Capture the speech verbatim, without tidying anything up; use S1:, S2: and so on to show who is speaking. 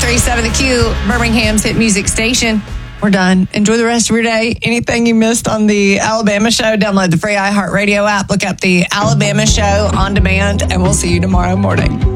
S1: three seven The Q, Birmingham's hit music station. We're done. Enjoy the rest of your day. Anything you missed on the Alabama Show, download the free iHeartRadio app. Look up the Alabama Show on demand, and we'll see you tomorrow morning.